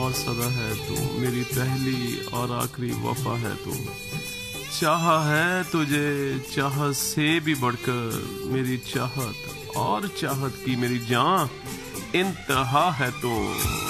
और सदा है तू, मेरी पहली और आखिरी वफा है तू। चाहा है तुझे चाहत से भी बढ़कर, मेरी चाहत और चाहत की मेरी जान इंतहा है तू।